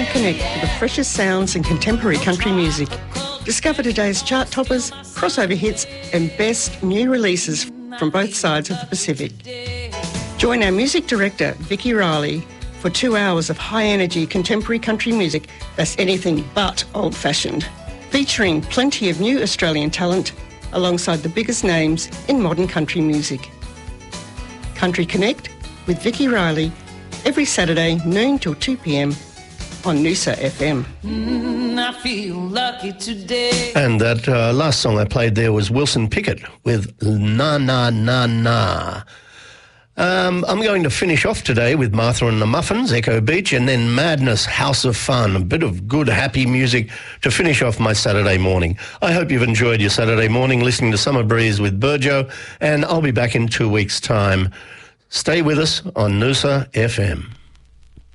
Country Connect for the freshest sounds in contemporary country music. Discover today's chart toppers, crossover hits and best new releases from both sides of the Pacific. Join our music director, Vicky Riley, for 2 hours of high-energy contemporary country music that's anything but old-fashioned, featuring plenty of new Australian talent alongside the biggest names in modern country music. Country Connect with Vicky Riley every Saturday, noon till 2 p.m. on Noosa FM. I feel lucky today. And that last song I played there was Wilson Pickett with Na Na Na Na. I'm going to finish off today with Martha and the Muffins, Echo Beach, and then Madness, House of Fun, a bit of good, happy music to finish off my Saturday morning. I hope you've enjoyed your Saturday morning listening to Summer Breeze with Burjo, and I'll be back in 2 weeks' time. Stay with us on Noosa FM.